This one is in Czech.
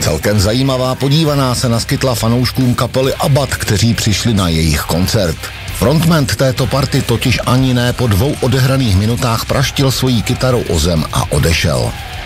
Celkem zajímavá podívaná se naskytla fanouškům kapely Abbat, kteří přišli na jejich koncert. Frontman této party totiž ani ne po 2 odehraných minutách praštil svojí kytaru o zem a odešel.